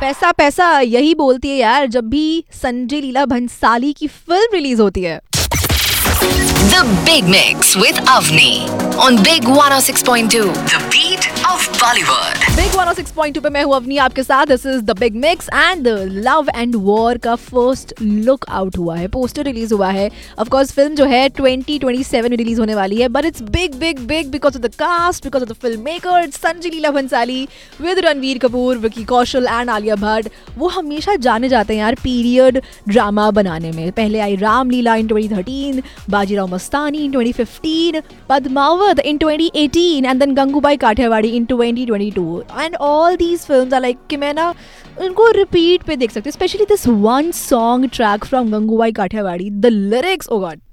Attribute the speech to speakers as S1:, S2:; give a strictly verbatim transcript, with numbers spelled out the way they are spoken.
S1: पैसा पैसा यही बोलती है यार जब भी संजय लीला भंसाली की फिल्म रिलीज होती है।
S2: The Big Mix with Avni on Big one oh six point two. The beat of Bollywood.
S1: Big one oh six point two पे मैं हूँ अवनी आपके साथ। This is the big mix and love and war का first look out हुआ है, poster release हुआ है। ऑफ कोर्स फिल्म जो है ट्वेंटी ट्वेंटी सेवन में रिलीज होने वाली है, but it's big big big because of the cast, because of the film maker Sanjay Leela Bhansali with Ranveer Kapoor, Vicky Kaushal and Alia Bhatt. वो हमेशा जाने जाते हैं यार पीरियड ड्रामा बनाने में। पहले आई Ramlila in twenty thirteen, Bajirao Mastani in twenty fifteen, Padmavat in twenty eighteen, and then Gangubai Kathiawadi in twenty twenty-two. And all these films are like कि मैं ना उनको रिपीट पे देख सकती हूँ, specially this one song track from Gangubai Kathiawadi, the lyrics, O God